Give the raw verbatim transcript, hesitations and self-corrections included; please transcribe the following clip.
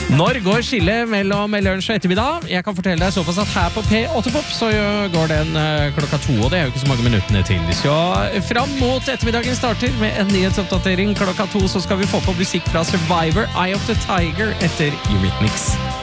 Når går skillet mellom lunsj og ettermiddag? Jeg kan fortelle deg såpass at her på P åtte Pop så går den klokka to, og det er jo ikke så mange minuttene til. Så fram mot ettermiddagen starter med en nyhetsoppdatering klokka to, så skal vi få på musikk fra Survivor, Eye of the Tiger etter Eurythmics.